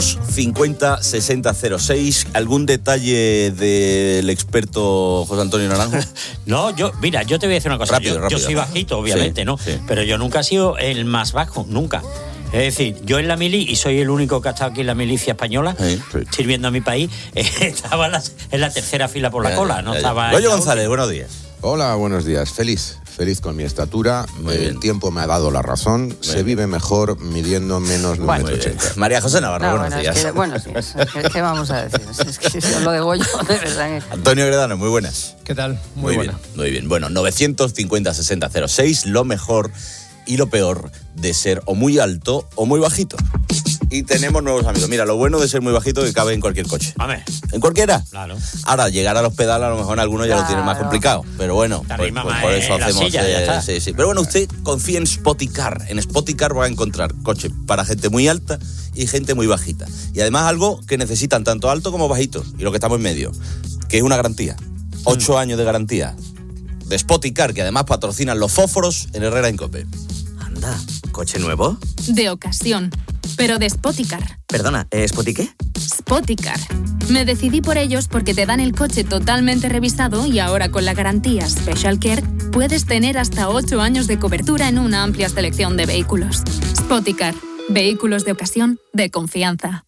950-6006. ¿Algún detalle del experto José Antonio Naranjo? No, yo te voy a decir una cosa. Rápido. Yo soy bajito, obviamente, Sí, ¿no? sí. Pero yo nunca he sido el más bajo, nunca. Es decir, yo en la mili, y soy el único que ha estado aquí en la milicia española, sirviendo a mi país, estaba en la tercera fila por la cola, ¿no? Estaba Goyo González, buenos días. Hola, buenos días. Feliz con mi estatura. El tiempo me ha dado la razón. Se vive mejor midiendo menos de 1,80 m. María José Navarro, buenos días. Buenos días. ¿Qué vamos a decir? Es que lo de Goyo, de verdad. Antonio Gredano, muy buenas. ¿Qué tal? Muy buena. Muy bien. Bueno, 950-6006, lo mejor y lo peor de ser o muy alto o muy bajito. Y tenemos nuevos amigos. Mira, lo bueno de ser muy bajito es que cabe en cualquier coche. Amén. ¿En cualquiera? Claro. Ahora, llegar a los pedales, a lo mejor algunos ya lo tienen más complicado. Pero bueno, Te por arrima más eso en la hacemos... silla, ya está. Sí. Pero bueno, usted confía en Spoticar. En Spoticar va a encontrar coche para gente muy alta y gente muy bajita. Y además algo que necesitan tanto alto como bajito. Y lo que estamos en medio, que es una garantía. 8 años de garantía de Spoticar, que además patrocinan los fósforos en Herrera en Cope. Anda, ¿coche nuevo? De ocasión, pero de Spoticar. Perdona, ¿Spoti qué? Spoticar. Me decidí por ellos porque te dan el coche totalmente revisado y ahora con la garantía Special Care puedes tener hasta 8 años de cobertura en una amplia selección de vehículos. Spoticar. Vehículos de ocasión de confianza.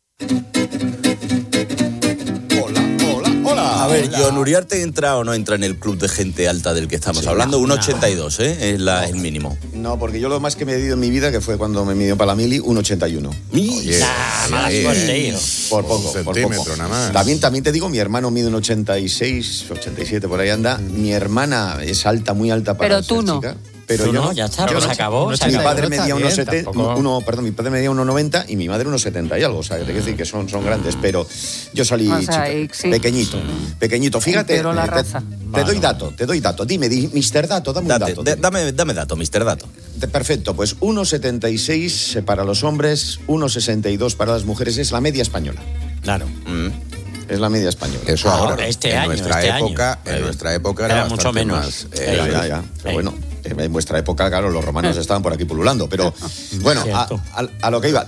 A ver, Jon Uriarte entra o no entra en el club de gente alta del que estamos hablando. 1,82, es el mínimo. No, porque yo lo más que me he medido en mi vida, que fue cuando me midió para la mili, 1,81. Mala suerte, hijo. Por poco, Un centímetro por poco. nada más. También te digo, mi hermano mide 1,86, 87, por ahí anda. Mi hermana es alta, muy alta para Pero ser tú no. chica. Pero Tú yo no, ya está, pues no. acabó. Mi padre medía 1,90 y mi madre 1,70 y algo. O sea, te quiero decir que son grandes, pero yo salí pequeñito. Fíjate, Pero la raza. te doy dato. Dime, Mr. Dato, dame un dato. Dame dato, Mr. Dato. Perfecto, pues 1,76 para los hombres, 1,62 para las mujeres, es la media española. Claro. Es la media española. Eso ahora, en nuestra época era mucho bastante menos. más. Ya. Pero bueno, en vuestra época, claro, los romanos estaban por aquí pululando. Pero bueno, a lo que iba.